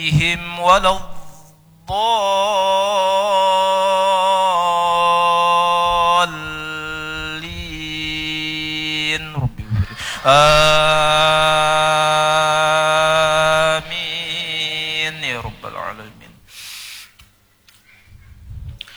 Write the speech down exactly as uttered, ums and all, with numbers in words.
عليهم ولا الضالين ربي آمين يا رب العالمين.